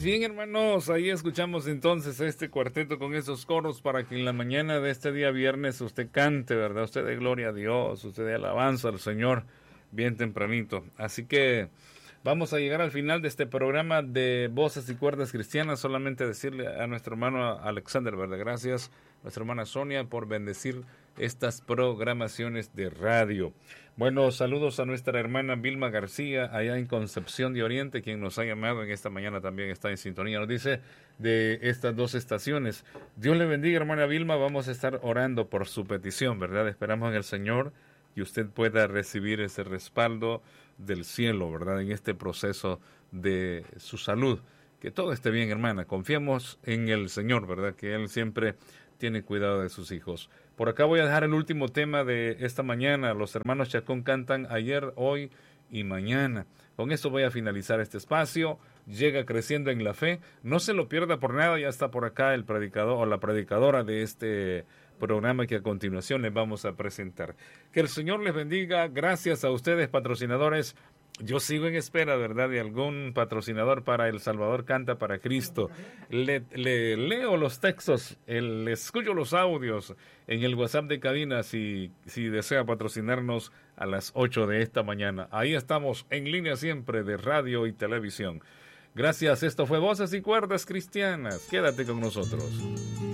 Bien, hermanos, ahí escuchamos entonces este cuarteto con esos coros para que en la mañana de este día viernes usted cante, ¿verdad? Usted dé gloria a Dios, usted dé alabanza al Señor bien tempranito. Así que vamos a llegar al final de este programa de Voces y Cuerdas Cristianas. Solamente decirle a nuestro hermano Alexander, ¿verdad? Gracias, nuestra hermana Sonia, por bendecir estas programaciones de radio. Bueno, saludos a nuestra hermana Vilma García, allá en Concepción de Oriente, quien nos ha llamado en esta mañana, también está en sintonía. Nos dice de estas dos estaciones. Dios le bendiga, hermana Vilma. Vamos a estar orando por su petición, ¿verdad? Esperamos en el Señor que usted pueda recibir ese respaldo del cielo, ¿verdad? En este proceso de su salud. Que todo esté bien, hermana. Confiemos en el Señor, ¿verdad? Que Él siempre tiene cuidado de sus hijos. Por acá voy a dejar el último tema de esta mañana. Los hermanos Chacón cantan ayer, hoy y mañana. Con esto voy a finalizar este espacio. Llega creciendo en la fe. No se lo pierda por nada. Ya está por acá el predicador o la predicadora de este programa que a continuación les vamos a presentar. Que el Señor les bendiga. Gracias a ustedes, patrocinadores. Yo sigo en espera, ¿verdad?, de algún patrocinador para El Salvador Canta para Cristo. Le leo los textos, le escucho los audios en el WhatsApp de cabina si desea patrocinarnos a las 8 de esta mañana. Ahí estamos en línea siempre de radio y televisión. Gracias, esto fue Voces y Cuerdas Cristianas. Quédate con nosotros.